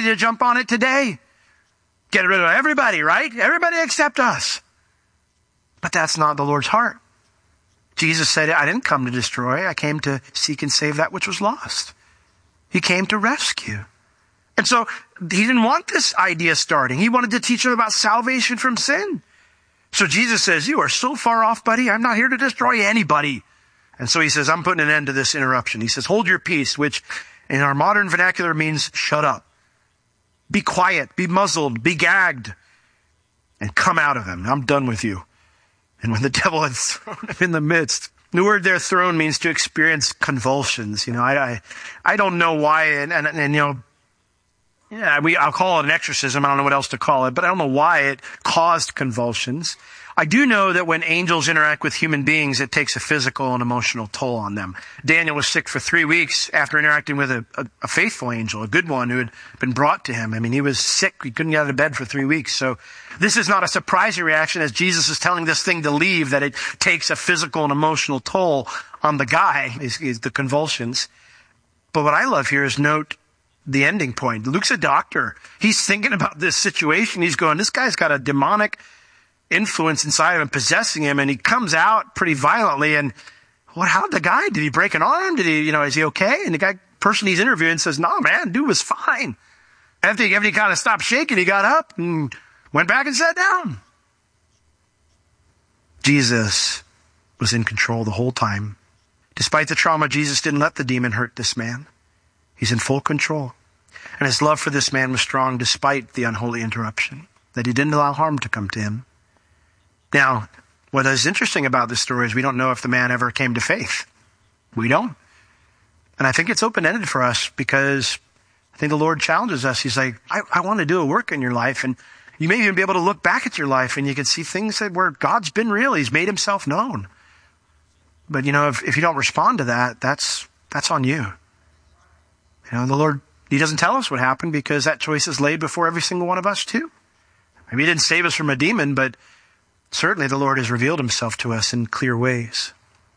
to jump on it today. Get rid of everybody, right? Everybody except us. But that's not the Lord's heart. Jesus said, I didn't come to destroy. I came to seek and save that which was lost. He came to rescue. And so he didn't want this idea starting. He wanted to teach them about salvation from sin. So Jesus says, you are so far off, buddy. I'm not here to destroy anybody. And so he says, I'm putting an end to this interruption. He says, hold your peace, which in our modern vernacular means shut up. Be quiet, be muzzled, be gagged, and come out of him. I'm done with you. And when the devil had thrown him in the midst, the word there, thrown, means to experience convulsions. I don't know why, and I'll call it an exorcism. I don't know what else to call it, but I don't know why it caused convulsions. I do know that when angels interact with human beings, it takes a physical and emotional toll on them. Daniel was sick for 3 weeks after interacting with a faithful angel, a good one who had been brought to him. I mean, he was sick. He couldn't get out of bed for 3 weeks. So this is not a surprising reaction as Jesus is telling this thing to leave, that it takes a physical and emotional toll on the guy, is the convulsions. But what I love here is note the ending point. Luke's a doctor. He's thinking about this situation. He's going, this guy's got a demonic influence inside of him, possessing him, and he comes out pretty violently. And how'd the guy? Did he break an arm? Did he, is he okay? And the person he's interviewing says, no, man, dude was fine. After he kind of stopped shaking, he got up and went back and sat down. Jesus was in control the whole time. Despite the trauma, Jesus didn't let the demon hurt this man. He's in full control. And his love for this man was strong despite the unholy interruption, that he didn't allow harm to come to him. Now, what is interesting about this story is we don't know if the man ever came to faith. We don't. And I think it's open-ended for us because I think the Lord challenges us. He's like, I want to do a work in your life. And you may even be able to look back at your life and you can see things where God's been real. He's made himself known. But, if you don't respond to that, that's on you. The Lord, he doesn't tell us what happened because that choice is laid before every single one of us too. Maybe he didn't save us from a demon, but certainly the Lord has revealed himself to us in clear ways.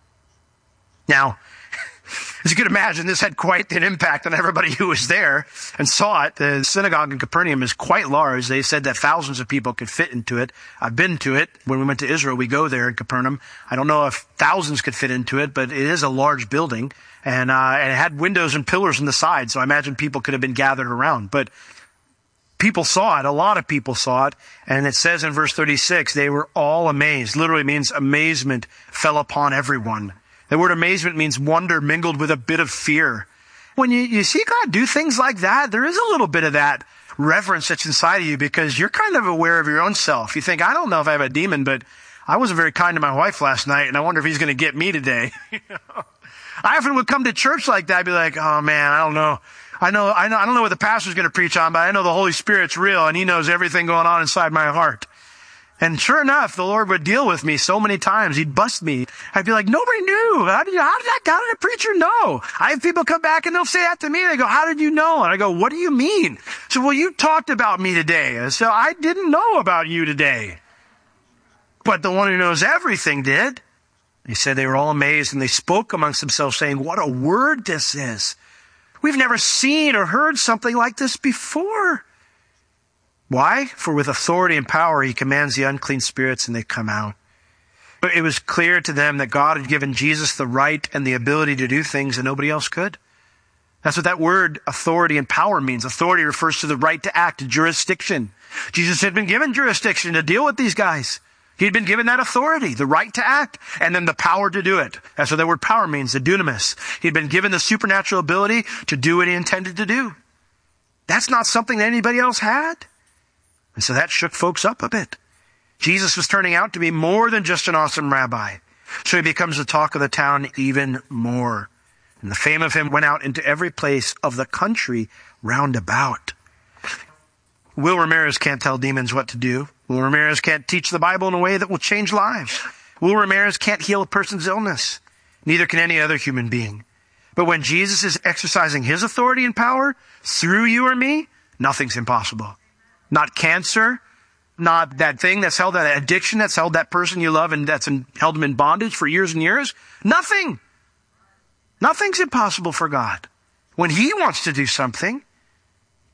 Now, as you can imagine, this had quite an impact on everybody who was there and saw it. The synagogue in Capernaum is quite large. They said that thousands of people could fit into it. I've been to it. When we went to Israel, we go there in Capernaum. I don't know if thousands could fit into it, but it is a large building. And it had windows and pillars on the side, so I imagine people could have been gathered around. But people saw it. A lot of people saw it. And it says in verse 36, they were all amazed. Literally means amazement fell upon everyone. The word amazement means wonder mingled with a bit of fear. When you see God do things like that, there is a little bit of that reverence that's inside of you because you're kind of aware of your own self. You think, I don't know if I have a demon, but I wasn't very kind to my wife last night, and I wonder if he's going to get me today. I often would come to church like that, be like, oh man, I don't know. I don't know what the pastor's going to preach on, but I know the Holy Spirit's real and he knows everything going on inside my heart. And sure enough, the Lord would deal with me so many times. He'd bust me. I'd be like, nobody knew. How did a preacher know? I have people come back and they'll say that to me. They go, how did you know? And I go, what do you mean? So, well, you talked about me today. So I didn't know about you today. But the one who knows everything did. He said they were all amazed and they spoke amongst themselves saying, what a word this is. We've never seen or heard something like this before. Why? For with authority and power, he commands the unclean spirits and they come out. But it was clear to them that God had given Jesus the right and the ability to do things that nobody else could. That's what that word authority and power means. Authority refers to the right to act, jurisdiction. Jesus had been given jurisdiction to deal with these guys. He'd been given that authority, the right to act, and then the power to do it. That's what that word power means, the dunamis. He'd been given the supernatural ability to do what he intended to do. That's not something that anybody else had. And so that shook folks up a bit. Jesus was turning out to be more than just an awesome rabbi. So he becomes the talk of the town even more. And the fame of him went out into every place of the country round about. Will Ramirez can't tell demons what to do. Will Ramirez can't teach the Bible in a way that will change lives. Will Ramirez can't heal a person's illness. Neither can any other human being. But when Jesus is exercising his authority and power through you or me, nothing's impossible. Not cancer, not that thing that's held, that addiction that's held that person you love and that's held them in bondage for years and years. Nothing. Nothing's impossible for God. When he wants to do something,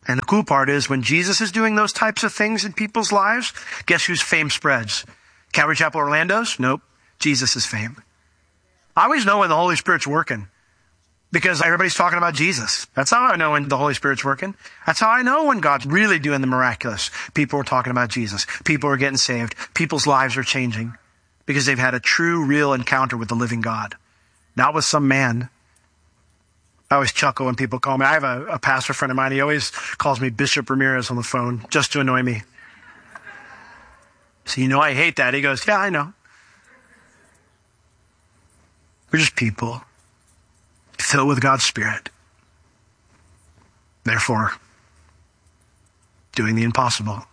And the cool part is when Jesus is doing those types of things in people's lives, guess whose fame spreads? Calvary Chapel Orlando's? Nope. Jesus' fame. I always know when the Holy Spirit's working because everybody's talking about Jesus. That's how I know when the Holy Spirit's working. That's how I know when God's really doing the miraculous. People are talking about Jesus. People are getting saved. People's lives are changing because they've had a true, real encounter with the living God. Not with some man. I always chuckle when people call me. I have a pastor friend of mine. He always calls me Bishop Ramirez on the phone just to annoy me. So, I hate that. He goes, yeah, I know. We're just people filled with God's Spirit. Therefore, doing the impossible.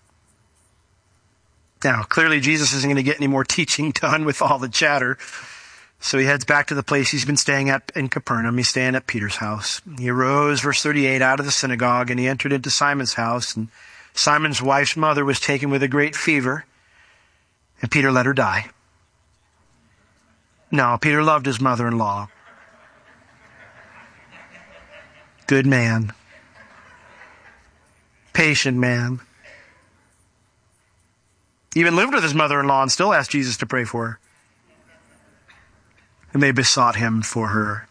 Now, clearly Jesus isn't going to get any more teaching done with all the chatter. So he heads back to the place he's been staying at in Capernaum. He's staying at Peter's house. He arose, verse 38, out of the synagogue, and he entered into Simon's house. And Simon's wife's mother was taken with a great fever, and Peter let her die. No, Peter loved his mother-in-law. Good man. Patient man. Even lived with his mother-in-law and still asked Jesus to pray for her. And they besought him for her.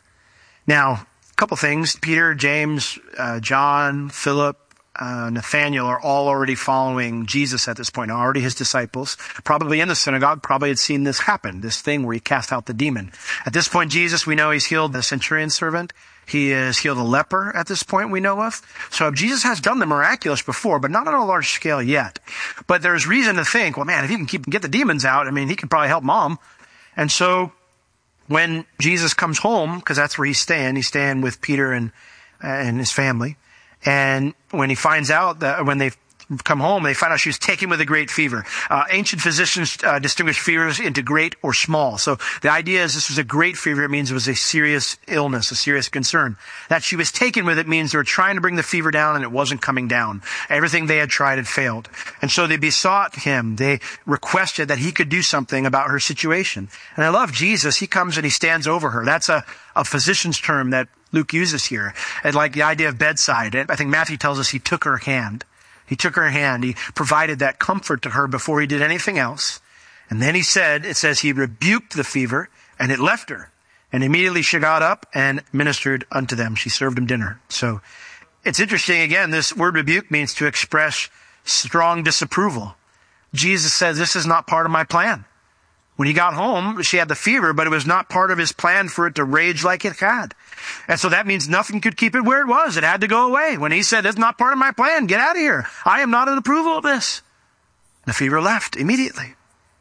Now, a couple things. Peter, James, John, Philip, Nathaniel are all already following Jesus at this point, already his disciples, probably in the synagogue, probably had seen this happen, this thing where he cast out the demon. At this point, Jesus, we know he's healed the centurion's servant. He has healed a leper at this point we know of. So Jesus has done the miraculous before, but not on a large scale yet. But there's reason to think, well, man, if he can get the demons out, he could probably help mom. And so when Jesus comes home, because that's where he's staying with Peter and his family. And when he finds out that when they come home, they find out she was taken with a great fever. Ancient physicians distinguish fevers into great or small. So the idea is this was a great fever. It means it was a serious illness, a serious concern. That she was taken with it means they were trying to bring the fever down and it wasn't coming down. Everything they had tried had failed. And so they besought him. They requested that he could do something about her situation. And I love Jesus. He comes and he stands over her. That's a physician's term that Luke uses here. And like the idea of bedside. I think Matthew tells us he took her hand. He took her hand. He provided that comfort to her before he did anything else. And then it says he rebuked the fever and it left her. And immediately she got up and ministered unto them. She served him dinner. So it's interesting. Again, this word rebuke means to express strong disapproval. Jesus says, this is not part of my plan. When he got home, she had the fever, but it was not part of his plan for it to rage like it had. And so that means nothing could keep it where it was. It had to go away. When he said, it's not part of my plan, get out of here. I am not in approval of this. The fever left immediately.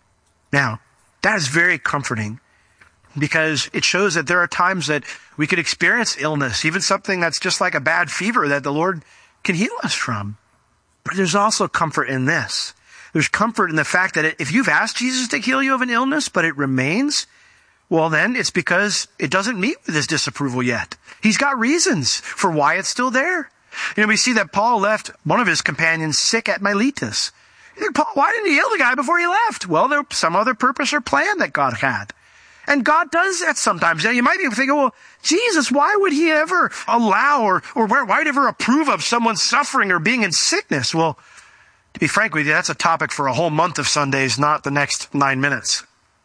Now, that is very comforting because it shows that there are times that we could experience illness, even something that's just like a bad fever that the Lord can heal us from. But there's also comfort in this. There's comfort in the fact that if you've asked Jesus to heal you of an illness, but it remains, well, then it's because it doesn't meet with his disapproval yet. He's got reasons for why it's still there. We see that Paul left one of his companions sick at Miletus. You think, Paul, why didn't he heal the guy before he left? Well, there was some other purpose or plan that God had. And God does that sometimes. Now, you might be thinking, well, Jesus, why would he ever allow or why would he ever approve of someone suffering or being in sickness? Well, to be frank with you, that's a topic for a whole month of Sundays, not the next 9 minutes.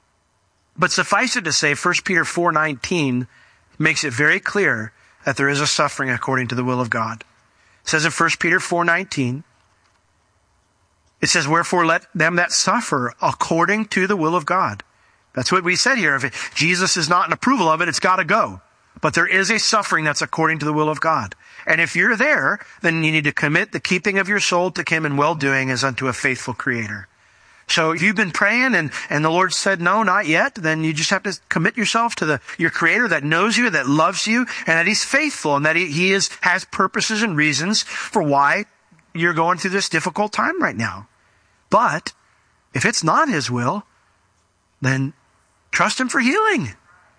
But suffice it to say, 1 Peter 4:19 makes it very clear that there is a suffering according to the will of God. It says in 1 Peter 4:19, it says, wherefore let them that suffer according to the will of God. That's what we said here. If Jesus is not in approval of it, it's got to go. But there is a suffering that's according to the will of God. And if you're there, then you need to commit the keeping of your soul to him in well-doing as unto a faithful Creator. So if you've been praying and the Lord said, no, not yet, then you just have to commit yourself to your Creator that knows you, that loves you, and that he's faithful, and that he has purposes and reasons for why you're going through this difficult time right now. But if it's not his will, then trust him for healing.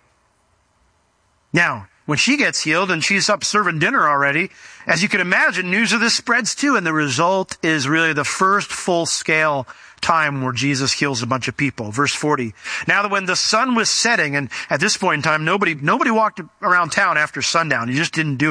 Now, when she gets healed and she's up serving dinner already, as you can imagine, news of this spreads too. And the result is really the first full-scale time where Jesus heals a bunch of people. Verse 40. Now that when the sun was setting, and at this point in time, nobody walked around town after sundown. You just didn't do it.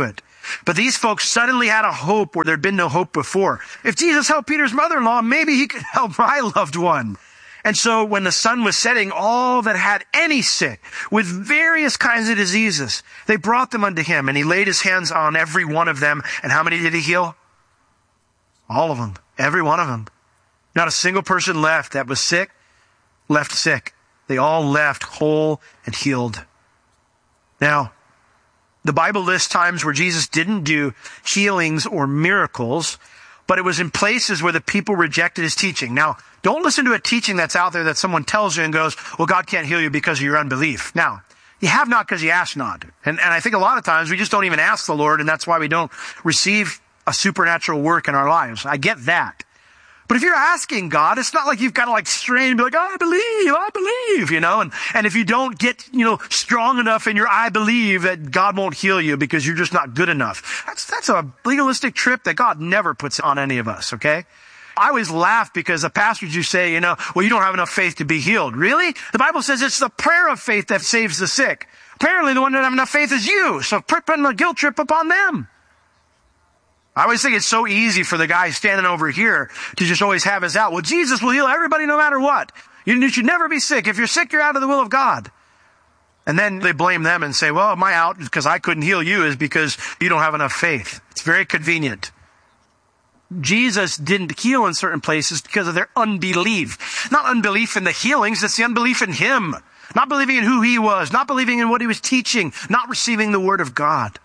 But these folks suddenly had a hope where there'd been no hope before. If Jesus helped Peter's mother-in-law, maybe he could help my loved one. And so when the sun was setting, all that had any sick with various kinds of diseases, they brought them unto him, and he laid his hands on every one of them. And how many did he heal? All of them. Every one of them. Not a single person left that was sick, left sick. They all left whole and healed. Now, the Bible lists times where Jesus didn't do healings or miracles, but it was in places where the people rejected his teaching. Now, don't listen to a teaching that's out there that someone tells you and goes, well, God can't heal you because of your unbelief. Now, you have not because you ask not. And I think a lot of times we just don't even ask the Lord, and that's why we don't receive a supernatural work in our lives. I get that. But if you're asking God, it's not like you've got to strain and be like, I believe, and if you don't get, strong enough in your I believe, that God won't heal you because you're just not good enough. That's a legalistic trip that God never puts on any of us, okay? I always laugh because the pastors you say, well, you don't have enough faith to be healed. Really? The Bible says it's the prayer of faith that saves the sick. Apparently the one that doesn't have enough faith is you, so putting the guilt trip upon them. I always think it's so easy for the guy standing over here to just always have his out. Well, Jesus will heal everybody no matter what. You should never be sick. If you're sick, you're out of the will of God. And then they blame them and say, well, my out because I couldn't heal you is because you don't have enough faith. It's very convenient. Jesus didn't heal in certain places because of their unbelief. Not unbelief in the healings, it's the unbelief in him. Not believing in who he was, not believing in what he was teaching, not receiving the word of God.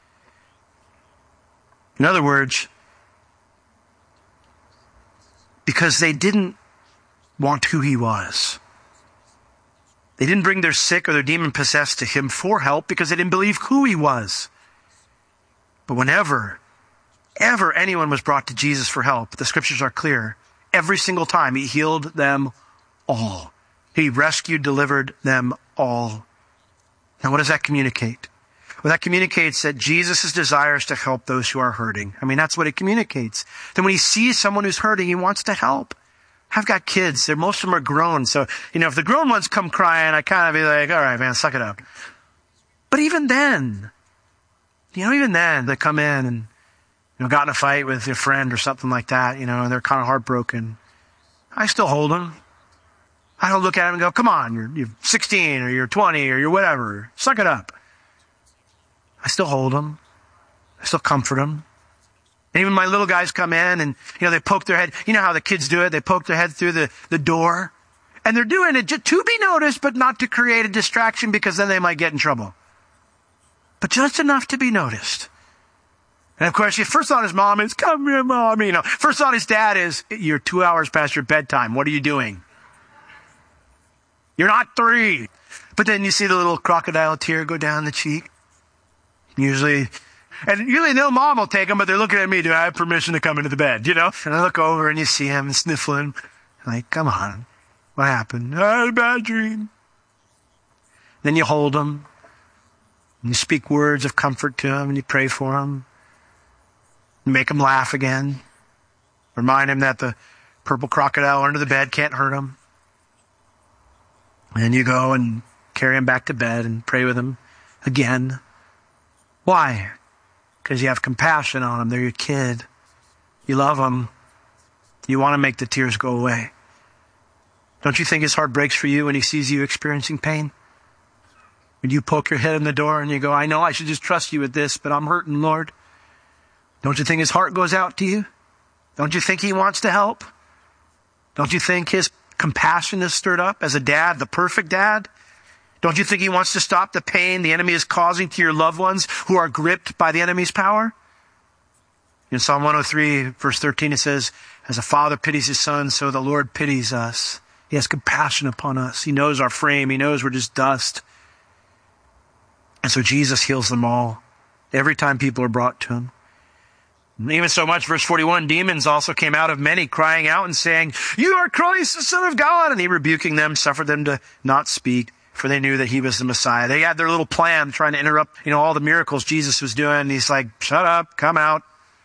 In other words, because they didn't want who he was. They didn't bring their sick or their demon-possessed to him for help because they didn't believe who he was. But whenever, ever anyone was brought to Jesus for help, the scriptures are clear. Every single time he healed them all. He rescued, delivered them all. Now what does that communicate? Well, that communicates that Jesus' desires to help those who are hurting. That's what it communicates. Then when he sees someone who's hurting, he wants to help. I've got kids. Most of them are grown. So, if the grown ones come crying, I kind of be like, all right, man, suck it up. But even then, they come in and, got in a fight with their friend or something like that, and they're kind of heartbroken. I still hold them. I don't look at them and go, come on, you're 16 or you're 20 or you're whatever. Suck it up. I still hold them. I still comfort them. And even my little guys come in and, they poke their head. You know how the kids do it? They poke their head through the door. And they're doing it to be noticed, but not to create a distraction because then they might get in trouble. But just enough to be noticed. And of course, your first thought his mom is, come here, Mom. First thought his dad is, you're 2 hours past your bedtime. What are you doing? You're not 3. But then you see the little crocodile tear go down the cheek. Usually no mom will take them, but they're looking at me. Do I have permission to come into the bed? And I look over and you see him sniffling. I'm like, come on. What happened? I had a bad dream. Then you hold him. And you speak words of comfort to him and you pray for him. You make him laugh again. Remind him that the purple crocodile under the bed can't hurt him. And then you go and carry him back to bed and pray with him again. Why? Because you have compassion on them. They're your kid. You love them. You want to make the tears go away. Don't you think his heart breaks for you when he sees you experiencing pain? When you poke your head in the door and you go, I know I should just trust you with this, but I'm hurting, Lord. Don't you think his heart goes out to you? Don't you think he wants to help? Don't you think his compassion is stirred up as a dad, the perfect dad? Don't you think he wants to stop the pain the enemy is causing to your loved ones who are gripped by the enemy's power? In Psalm 103, verse 13, it says, as a father pities his son, so the Lord pities us. He has compassion upon us. He knows our frame. He knows we're just dust. And so Jesus heals them all every time people are brought to him. And even so much, verse 41, demons also came out of many, crying out and saying, you are Christ, the Son of God. And he, rebuking them, suffered them to not speak, for they knew that he was the Messiah. They had their little plan trying to interrupt, all the miracles Jesus was doing. And he's like, shut up, come out.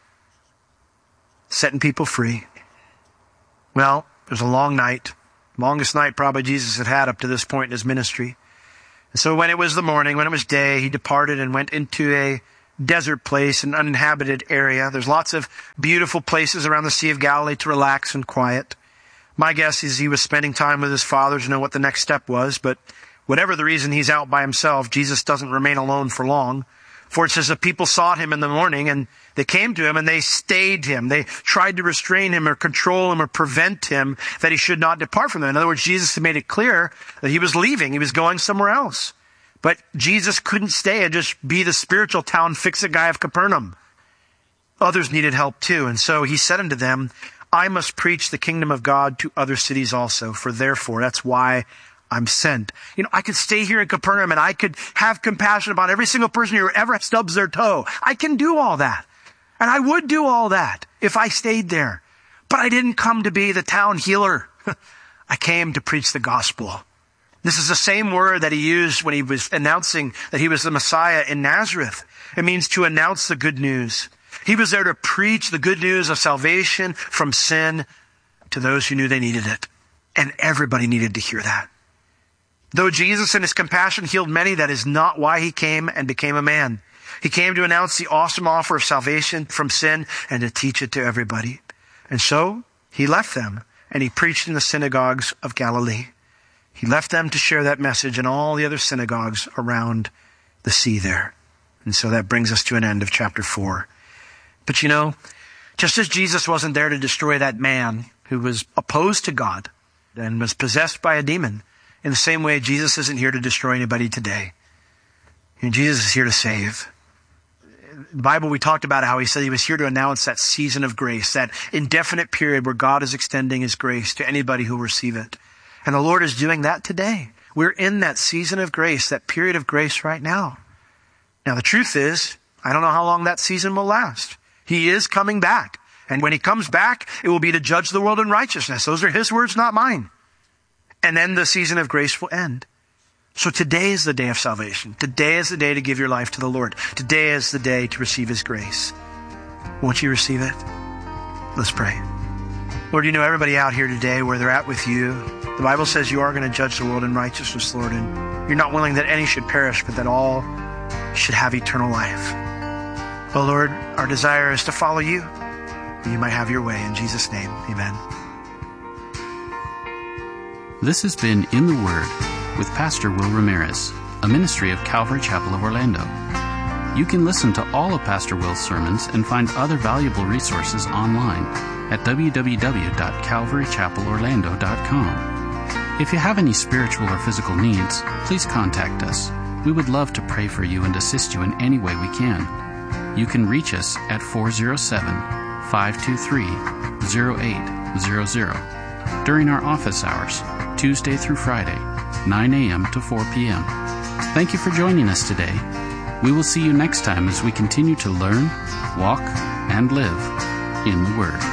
Setting people free. Well, it was a long night. Longest night probably Jesus had up to this point in his ministry. And so when it was the morning, when it was day, he departed and went into a desert place, an uninhabited area. There's lots of beautiful places around the Sea of Galilee to relax and quiet. My guess is he was spending time with his Father to know what the next step was, but whatever the reason he's out by himself, Jesus doesn't remain alone for long. For it says the people sought him in the morning, and they came to him and they stayed him. They tried to restrain him or control him or prevent him that he should not depart from them. In other words, Jesus had made it clear that he was leaving. He was going somewhere else. But Jesus couldn't stay and just be the spiritual town fix-it guy of Capernaum. Others needed help too. And so he said unto them, I must preach the kingdom of God to other cities also, for therefore, that's why I'm sent. I could stay here in Capernaum and I could have compassion about every single person who ever stubs their toe. I can do all that. And I would do all that if I stayed there. But I didn't come to be the town healer. I came to preach the gospel. This is the same word that he used when he was announcing that he was the Messiah in Nazareth. It means to announce the good news. He was there to preach the good news of salvation from sin to those who knew they needed it. And everybody needed to hear that. Though Jesus in his compassion healed many, that is not why he came and became a man. He came to announce the awesome offer of salvation from sin and to teach it to everybody. And so he left them and he preached in the synagogues of Galilee. He left them to share that message in all the other synagogues around the sea there. And so that brings us to an end of chapter 4. But just as Jesus wasn't there to destroy that man who was opposed to God and was possessed by a demon, in the same way, Jesus isn't here to destroy anybody today. Jesus is here to save. In the Bible, we talked about how he said he was here to announce that season of grace, that indefinite period where God is extending his grace to anybody who will receive it. And the Lord is doing that today. We're in that season of grace, that period of grace right now. Now, the truth is, I don't know how long that season will last. He is coming back. And when he comes back, it will be to judge the world in righteousness. Those are his words, not mine. And then the season of grace will end. So today is the day of salvation. Today is the day to give your life to the Lord. Today is the day to receive his grace. Won't you receive it? Let's pray. Lord, everybody out here today where they're at with you. The Bible says you are going to judge the world in righteousness, Lord, and you're not willing that any should perish, but that all should have eternal life. Well, Lord, our desire is to follow you. You might have your way. In Jesus' name, amen. This has been In the Word with Pastor Will Ramirez, a ministry of Calvary Chapel of Orlando. You can listen to all of Pastor Will's sermons and find other valuable resources online at www.calvarychapelorlando.com. If you have any spiritual or physical needs, please contact us. We would love to pray for you and assist you in any way we can. You can reach us at 407-523-0800 during our office hours, Tuesday through Friday, 9 a.m. to 4 p.m. Thank you for joining us today. We will see you next time as we continue to learn, walk, and live in the Word.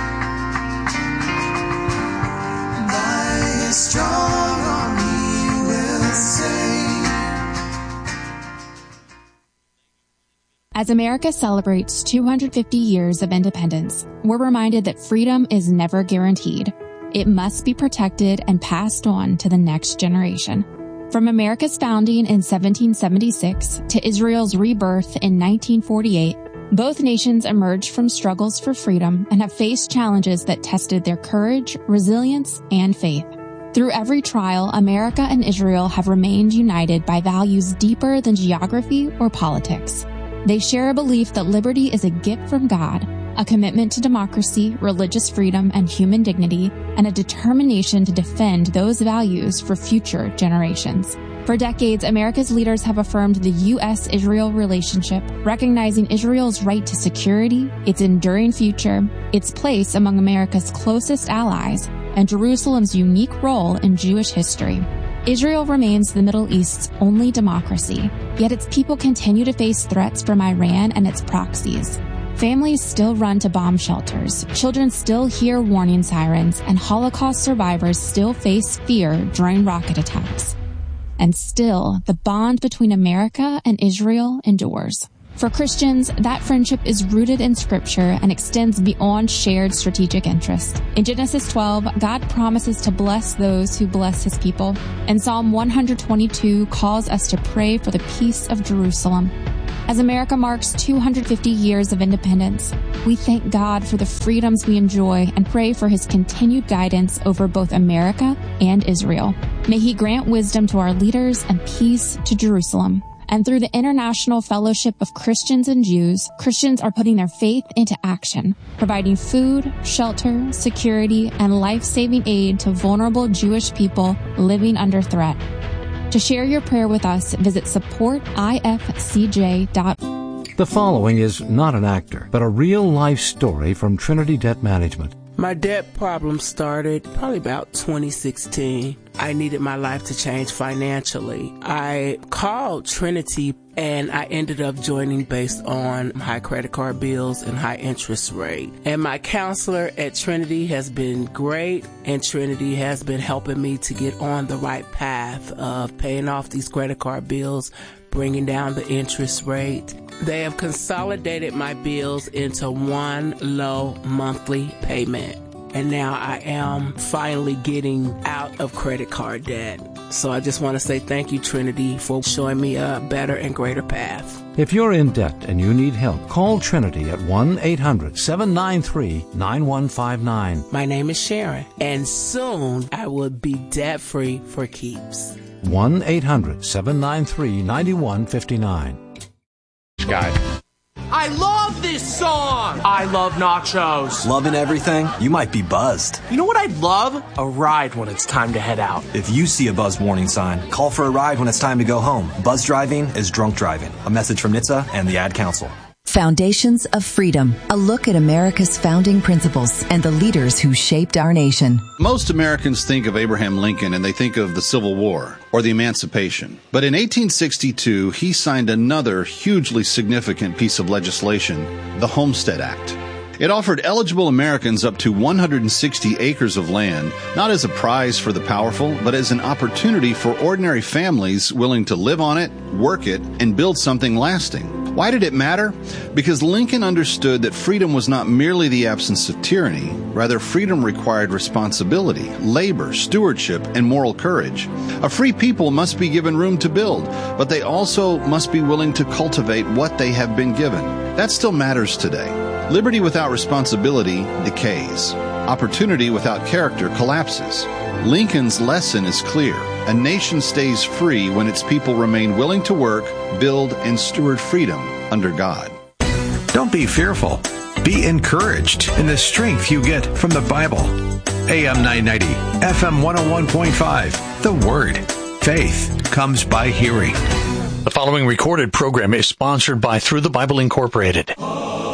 Strong on me will sing. As America celebrates 250 years of independence, we're reminded that freedom is never guaranteed. It must be protected and passed on to the next generation. From America's founding in 1776 to Israel's rebirth in 1948, both nations emerged from struggles for freedom and have faced challenges that tested their courage, resilience, and faith. Through every trial, America and Israel have remained united by values deeper than geography or politics. They share a belief that liberty is a gift from God, a commitment to democracy, religious freedom, and human dignity, and a determination to defend those values for future generations. For decades, America's leaders have affirmed the U.S.-Israel relationship, recognizing Israel's right to security, its enduring future, its place among America's closest allies, and Jerusalem's unique role in Jewish history. Israel remains the Middle East's only democracy, yet its people continue to face threats from Iran and its proxies. Families still run to bomb shelters, children still hear warning sirens, and Holocaust survivors still face fear during rocket attacks. And still, the bond between America and Israel endures. For Christians, that friendship is rooted in Scripture and extends beyond shared strategic interest. In Genesis 12, God promises to bless those who bless His people, and Psalm 122 calls us to pray for the peace of Jerusalem. As America marks 250 years of independence, we thank God for the freedoms we enjoy and pray for His continued guidance over both America and Israel. May He grant wisdom to our leaders and peace to Jerusalem. And through the International Fellowship of Christians and Jews, Christians are putting their faith into action, providing food, shelter, security, and life-saving aid to vulnerable Jewish people living under threat. To share your prayer with us, visit supportifcj.org. The following is not an actor, but a real-life story from Trinity Debt Management. My debt problem started probably about 2016. I needed my life to change financially. I called Trinity and I ended up joining based on high credit card bills and high interest rate. And my counselor at Trinity has been great, and Trinity has been helping me to get on the right path of paying off these credit card bills, bringing down the interest rate. They have consolidated my bills into one low monthly payment. And now I am finally getting out of credit card debt. So I just want to say thank you, Trinity, for showing me a better and greater path. If you're in debt and you need help, call Trinity at 1-800-793-9159. My name is Sharon, and soon I will be debt-free for keeps. 1-800-793-9159. Guy. I love this song! I love nachos. Loving everything? You might be buzzed. You know what I'd love? A ride when it's time to head out. If you see a buzz warning sign, call for a ride when it's time to go home. Buzz driving is drunk driving. A message from NHTSA and the Ad Council. Foundations of Freedom, a look at America's founding principles and the leaders who shaped our nation. Most Americans think of Abraham Lincoln and they think of the Civil War or the Emancipation. But in 1862, he signed another hugely significant piece of legislation, the Homestead Act. It offered eligible Americans up to 160 acres of land, not as a prize for the powerful, but as an opportunity for ordinary families willing to live on it, work it, and build something lasting. Why did it matter? Because Lincoln understood that freedom was not merely the absence of tyranny. Rather, freedom required responsibility, labor, stewardship, and moral courage. A free people must be given room to build, but they also must be willing to cultivate what they have been given. That still matters today. Liberty without responsibility decays. Opportunity without character collapses. Lincoln's lesson is clear. A nation stays free when its people remain willing to work, build, and steward freedom under God. Don't be fearful. Be encouraged in the strength you get from the Bible. AM 990, FM 101.5. The Word. Faith comes by hearing. The following recorded program is sponsored by Through the Bible Incorporated.